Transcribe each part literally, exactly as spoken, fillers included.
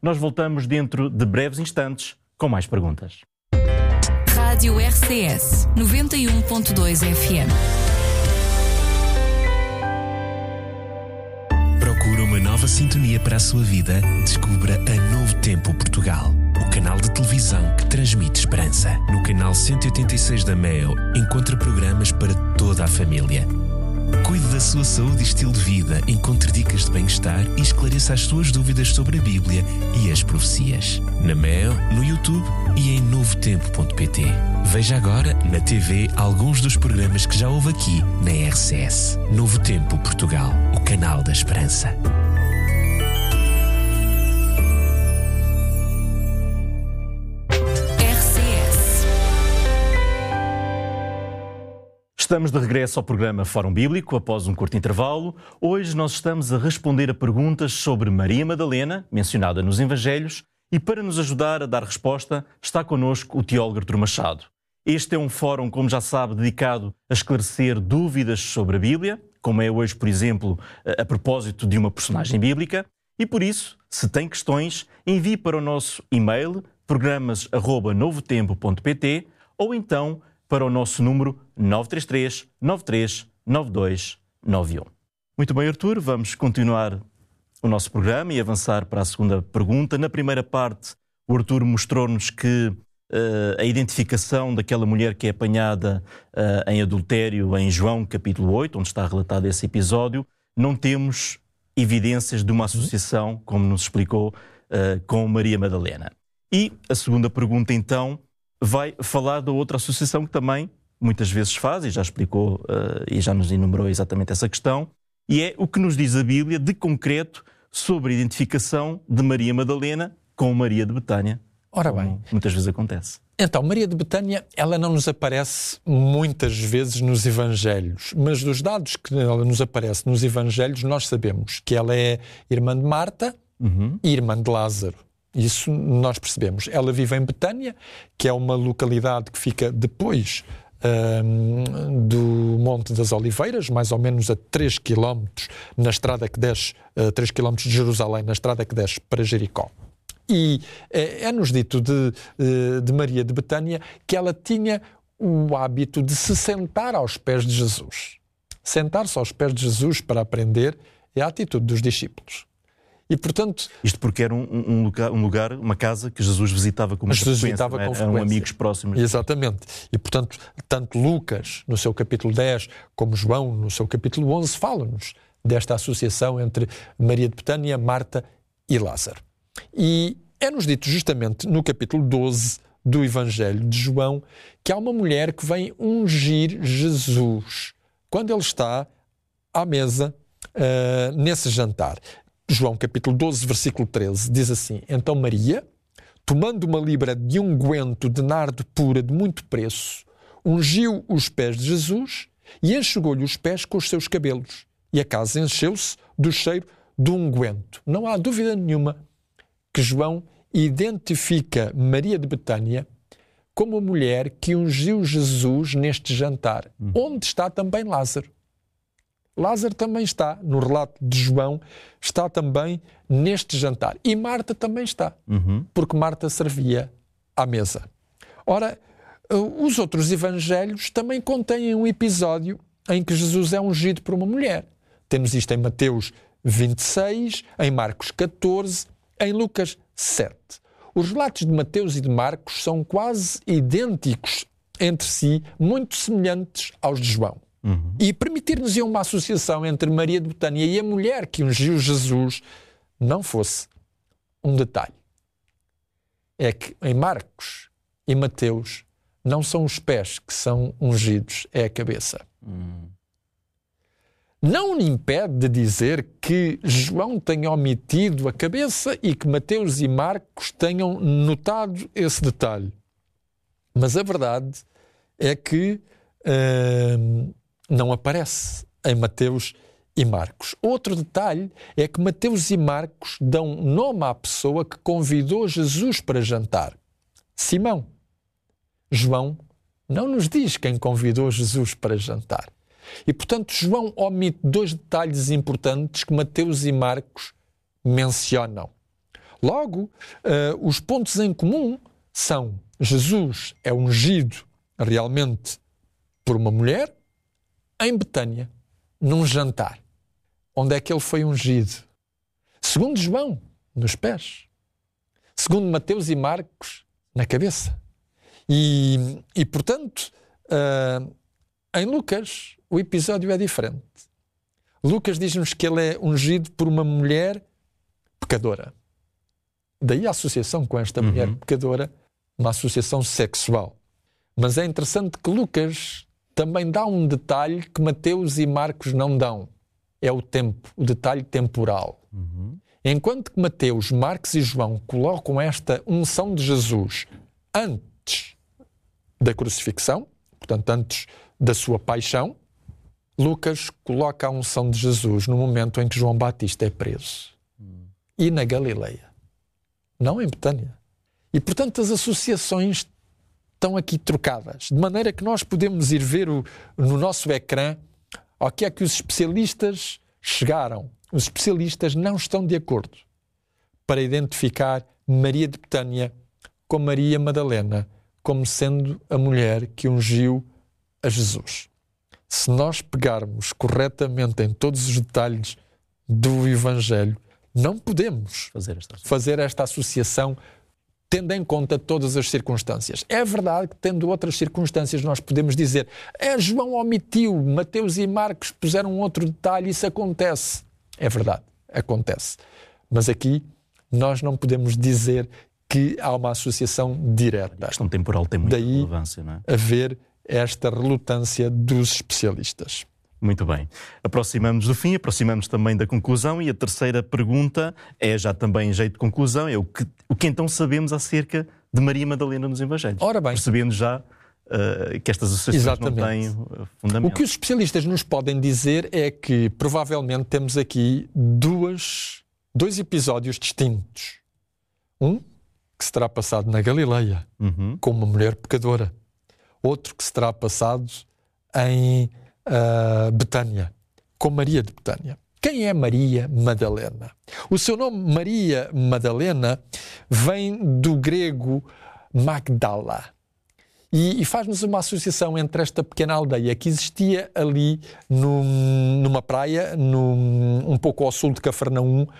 Nós voltamos dentro de breves instantes com mais perguntas. Rádio R C S noventa e um ponto dois F M. Procura uma nova sintonia para a sua vida? Descubra a Novo Tempo Portugal, o canal de televisão que transmite esperança. No canal cento e oitenta e seis da Mel, encontra programas para toda a família. Cuide da sua saúde e estilo de vida, encontre dicas de bem-estar e esclareça as suas dúvidas sobre a Bíblia e as profecias. Na Mel, no YouTube e em novo tempo ponto pt. Veja agora na T V alguns dos programas que já houve aqui na R C S. Novo Tempo Portugal, o canal da esperança. Estamos de regresso ao programa Fórum Bíblico, após um curto intervalo. Hoje nós estamos a responder a perguntas sobre Maria Madalena, mencionada nos Evangelhos, e para nos ajudar a dar resposta está connosco o teólogo Artur Machado. Este é um fórum, como já sabe, dedicado a esclarecer dúvidas sobre a Bíblia, como é hoje, por exemplo, a propósito de uma personagem bíblica, e por isso, se tem questões, envie para o nosso e-mail programas arroba novo tempo ponto pt ou então para o nosso número nove três três, nove três nove dois nove um. Muito bem, Artur, vamos continuar o nosso programa e avançar para a segunda pergunta. Na primeira parte, o Artur mostrou-nos que uh, a identificação daquela mulher que é apanhada uh, em adultério em João capítulo oito, onde está relatado esse episódio, não temos evidências de uma associação, como nos explicou, uh, com Maria Madalena. E a segunda pergunta, então, vai falar da outra associação que também muitas vezes faz, e já explicou uh, e já nos enumerou exatamente essa questão, e é o que nos diz a Bíblia de concreto sobre a identificação de Maria Madalena com Maria de Betânia. Ora bem, muitas vezes acontece. Então, Maria de Betânia, ela não nos aparece muitas vezes nos Evangelhos, mas dos dados que ela nos aparece nos Evangelhos, nós sabemos que ela é irmã de Marta uhum. e irmã de Lázaro. Isso nós percebemos. Ela vive em Betânia, que é uma localidade que fica depois um, do Monte das Oliveiras, mais ou menos a três quilómetros na estrada que desce, uh, três quilómetros de Jerusalém, na estrada que desce para Jericó. E é, é-nos dito de, de Maria de Betânia que ela tinha o hábito de se sentar aos pés de Jesus. Sentar-se aos pés de Jesus para aprender é a atitude dos discípulos. E, portanto, isto porque era um, um, lugar, um lugar, uma casa que Jesus visitava com muita Jesus frequência, visitava é? com frequência. Eram amigos próximos. Exatamente. E, portanto, tanto Lucas, no seu capítulo dez, como João, no seu capítulo onze, falam-nos desta associação entre Maria de Betânia, Marta e Lázaro. E é-nos dito justamente no capítulo doze do Evangelho de João que há uma mulher que vem ungir Jesus quando ele está à mesa uh, nesse jantar. João capítulo doze, versículo treze, diz assim: Então Maria, tomando uma libra de unguento de nardo pura de muito preço, ungiu os pés de Jesus e enxugou-lhe os pés com os seus cabelos. E a casa encheu-se do cheiro do unguento. Não há dúvida nenhuma que João identifica Maria de Betânia como a mulher que ungiu Jesus neste jantar, hum. onde está também Lázaro. Lázaro também está, no relato de João, está também neste jantar. E Marta também está, uhum. porque Marta servia à mesa. Ora, os outros evangelhos também contêm um episódio em que Jesus é ungido por uma mulher. Temos isto em Mateus vinte e seis, em Marcos catorze, em Lucas sete. Os relatos de Mateus e de Marcos são quase idênticos entre si, muito semelhantes aos de João. Uhum. E permitir-nos uma associação entre Maria de Betânia e a mulher que ungiu Jesus não fosse um detalhe. É que em Marcos e Mateus não são os pés que são ungidos, é a cabeça. Uhum. Não impede de dizer que João tenha omitido a cabeça e que Mateus e Marcos tenham notado esse detalhe. Mas a verdade é que uh, não aparece em Mateus e Marcos. Outro detalhe é que Mateus e Marcos dão nome à pessoa que convidou Jesus para jantar: Simão. João não nos diz quem convidou Jesus para jantar. E, portanto, João omite dois detalhes importantes que Mateus e Marcos mencionam. Logo, uh, os pontos em comum são: Jesus é ungido realmente por uma mulher em Betânia, num jantar. Onde é que ele foi ungido? Segundo João, nos pés. Segundo Mateus e Marcos, na cabeça. E, e portanto, uh, em Lucas, o episódio é diferente. Lucas diz-nos que ele é ungido por uma mulher pecadora. Daí a associação com esta uhum. mulher pecadora, uma associação sexual. Mas é interessante que Lucas também dá um detalhe que Mateus e Marcos não dão. É o tempo, o detalhe temporal. Uhum. Enquanto que Mateus, Marcos e João colocam esta unção de Jesus antes da crucifixão, portanto antes da sua paixão, Lucas coloca a unção de Jesus no momento em que João Batista é preso. Uhum. E na Galileia. Não em Betânia. E portanto as associações estão aqui trocadas, de maneira que nós podemos ir ver o, no nosso ecrã ao que é que os especialistas chegaram. Os especialistas não estão de acordo para identificar Maria de Betânia com Maria Madalena como sendo a mulher que ungiu a Jesus. Se nós pegarmos corretamente em todos os detalhes do Evangelho, não podemos fazer esta, fazer esta associação tendo em conta todas as circunstâncias. É verdade que, tendo outras circunstâncias, nós podemos dizer é, João omitiu, Mateus e Marcos puseram outro detalhe, isso acontece. É verdade, acontece. Mas aqui nós não podemos dizer que há uma associação direta. A questão temporal tem muita Daí relevância, não é? haver esta relutância dos especialistas. Muito bem. Aproximamos do fim, aproximamos também da conclusão e a terceira pergunta é já também em jeito de conclusão, é o que, o que então sabemos acerca de Maria Madalena nos Evangelhos? Ora bem. Percebendo já uh, que estas associações Exatamente. Não têm uh, fundamento. O que os especialistas nos podem dizer é que provavelmente temos aqui duas, dois episódios distintos. Um que se terá passado na Galileia, uhum. com uma mulher pecadora. Outro que se terá passado em Uh, Betânia, com Maria de Betânia. Quem é Maria Madalena? O seu nome, Maria Madalena, vem do grego Magdala e, e faz-nos uma associação entre esta pequena aldeia que existia ali num, numa praia, num, um pouco ao sul de Cafarnaum, uh,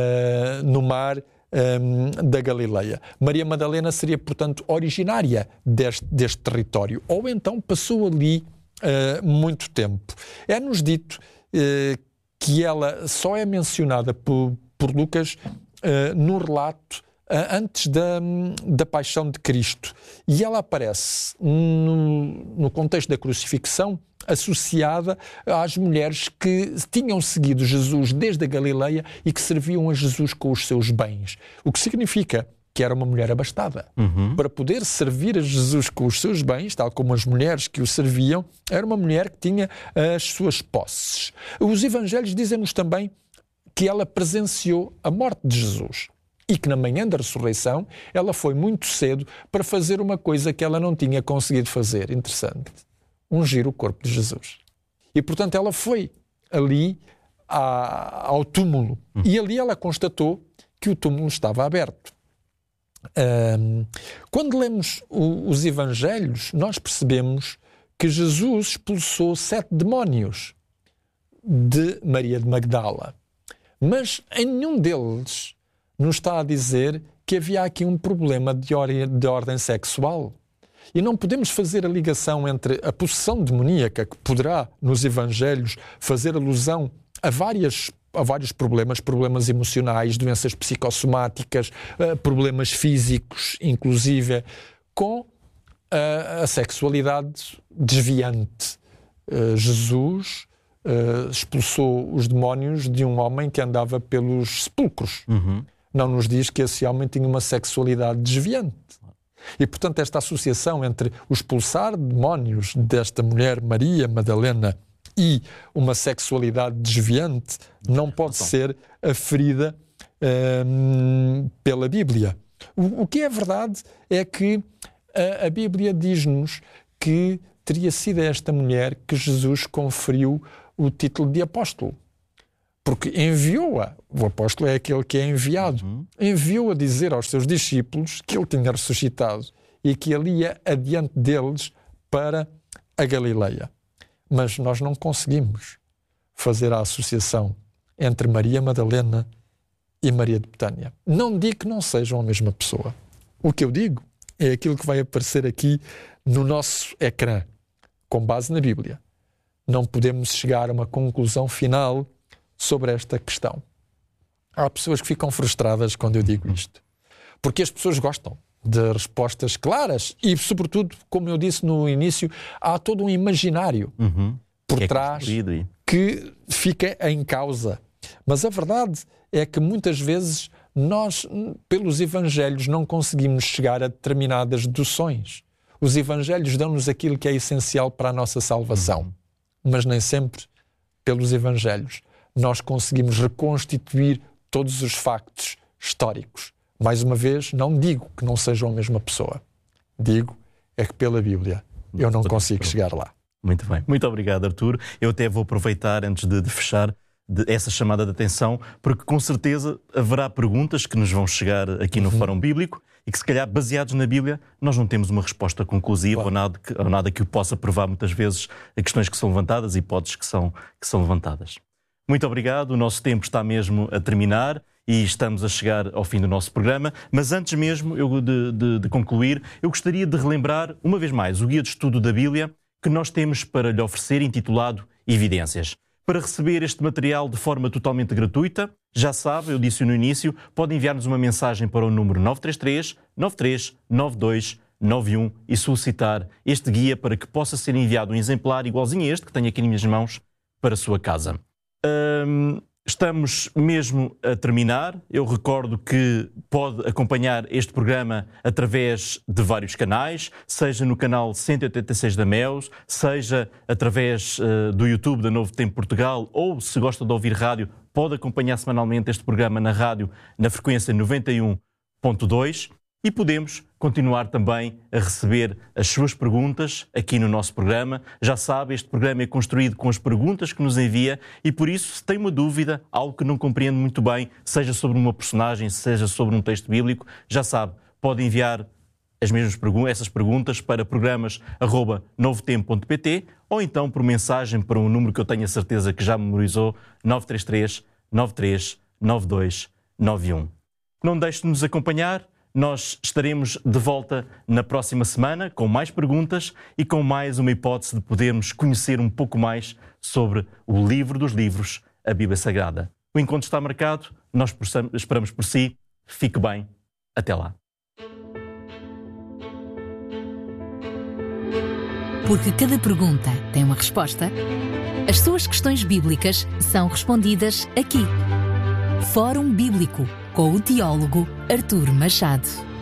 no mar um, da Galileia. Maria Madalena seria, portanto, originária deste, deste território, ou então passou ali Uh, muito tempo. É-nos dito uh, que ela só é mencionada por, por Lucas uh, no relato uh, antes da, da paixão de Cristo. E ela aparece no, no contexto da crucifixão associada às mulheres que tinham seguido Jesus desde a Galileia e que serviam a Jesus com os seus bens. O que significa que era uma mulher abastada. Uhum. Para poder servir a Jesus com os seus bens, tal como as mulheres que o serviam, era uma mulher que tinha as suas posses. Os evangelhos dizem-nos também que ela presenciou a morte de Jesus e que na manhã da ressurreição ela foi muito cedo para fazer uma coisa que ela não tinha conseguido fazer. Interessante. Ungir o corpo de Jesus. E, portanto, ela foi ali à, ao túmulo. Uhum. E ali ela constatou que o túmulo estava aberto. Um, quando lemos o, os Evangelhos, nós percebemos que Jesus expulsou sete demónios de Maria de Magdala. Mas em nenhum deles nos está a dizer que havia aqui um problema de, or- de ordem sexual. E não podemos fazer a ligação entre a possessão demoníaca, que poderá, nos Evangelhos, fazer alusão a várias a vários problemas, problemas emocionais, doenças psicossomáticas, problemas físicos, inclusive, com a, a sexualidade desviante. Jesus expulsou os demónios de um homem que andava pelos sepulcros. Uhum. Não nos diz que esse homem tinha uma sexualidade desviante. E, portanto, esta associação entre o expulsar demónios desta mulher, Maria Madalena, e uma sexualidade desviante não pode ser aferida hum, pela Bíblia. O, o que é verdade é que a, a Bíblia diz-nos que teria sido a esta mulher que Jesus conferiu o título de apóstolo. porque enviou-a, o apóstolo é aquele que é enviado, Uhum. enviou a dizer aos seus discípulos que ele tinha ressuscitado e que ele ia adiante deles para a Galileia. Mas nós não conseguimos fazer a associação entre Maria Madalena e Maria de Betânia. Não digo que não sejam a mesma pessoa. O que eu digo é aquilo que vai aparecer aqui no nosso ecrã, com base na Bíblia. Não podemos chegar a uma conclusão final sobre esta questão. Há pessoas que ficam frustradas quando eu digo isto, porque as pessoas gostam de respostas claras e, sobretudo, como eu disse no início, há todo um imaginário Uhum. por Que é trás construído aí. que fica em causa. Mas a verdade é que muitas vezes nós, pelos Evangelhos, não conseguimos chegar a determinadas deduções. Os Evangelhos dão-nos aquilo que é essencial para a nossa salvação, mas nem sempre, pelos Evangelhos, nós conseguimos reconstituir todos os factos históricos. Mais uma vez, não digo que não sejam a mesma pessoa. Digo é que pela Bíblia eu não consigo chegar lá. Muito bem. Muito obrigado, Artur. Eu até vou aproveitar, antes de, de fechar, de essa chamada de atenção, porque com certeza haverá perguntas que nos vão chegar aqui no uhum. Fórum Bíblico e que, se calhar, baseados na Bíblia, nós não temos uma resposta conclusiva, claro. ou, nada que, ou nada que o possa provar muitas vezes a questões que são levantadas e hipóteses que são, que são levantadas. Muito obrigado. O nosso tempo está mesmo a terminar e estamos a chegar ao fim do nosso programa. Mas antes mesmo eu de, de, de concluir, eu gostaria de relembrar, uma vez mais, o guia de estudo da Bíblia que nós temos para lhe oferecer, intitulado Evidências. Para receber este material de forma totalmente gratuita, já sabe, eu disse no início, pode enviar-nos uma mensagem para o número nove três três, nove três nove dois nove um e solicitar este guia para que possa ser enviado um exemplar igualzinho a este que tenho aqui nas minhas mãos para a sua casa. Hum, estamos mesmo a terminar. Eu recordo que pode acompanhar este programa através de vários canais, seja no canal cento e oitenta e seis da Meus, seja através uh, do YouTube da Novo Tempo Portugal, ou se gosta de ouvir rádio, pode acompanhar semanalmente este programa na rádio na frequência noventa e um ponto dois. E podemos continuar também a receber as suas perguntas aqui no nosso programa. Já sabe, este programa é construído com as perguntas que nos envia e, por isso, se tem uma dúvida, algo que não compreende muito bem, seja sobre uma personagem, seja sobre um texto bíblico, já sabe, pode enviar as mesmas perguntas, essas perguntas para programas arroba novotempo ponto pt ou então por mensagem para um número que eu tenho a certeza que já memorizou, nove três três, nove três nove dois nove um. Não deixe de nos acompanhar. Nós estaremos de volta na próxima semana com mais perguntas e com mais uma hipótese de podermos conhecer um pouco mais sobre o livro dos livros, a Bíblia Sagrada. O encontro está marcado, nós esperamos por si. Fique bem. Até lá. Porque cada pergunta tem uma resposta, as suas questões bíblicas são respondidas aqui. Fórum Bíblico, com o teólogo Artur Machado.